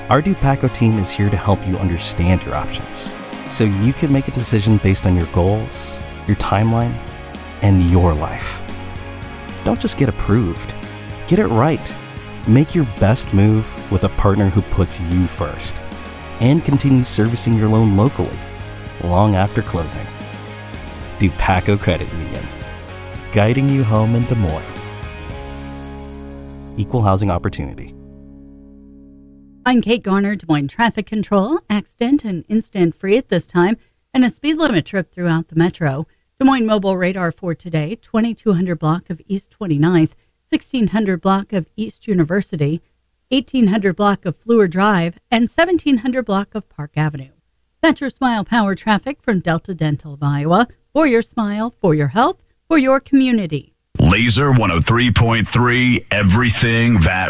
Our Dupaco team is here to help you understand your options, so you can make a decision based on your goals, your timeline, and your life. Don't just get approved. Get it right. Make your best move with a partner who puts you first and continues servicing your loan locally long after closing. Dupaco Credit Union, guiding you home in Des Moines. Equal housing opportunity. I'm Kate Garner, Des Moines Traffic Control. Accident and incident free at this time, and a speed limit trip throughout the metro. Des Moines Mobile Radar for today: 2200 block of East 29th, 1600 block of East University, 1800 block of Fleur Drive, and 1700 block of Park Avenue. That's your Smile Power traffic from Delta Dental of Iowa. For your smile, for your health, for your community. Laser 103.3, everything that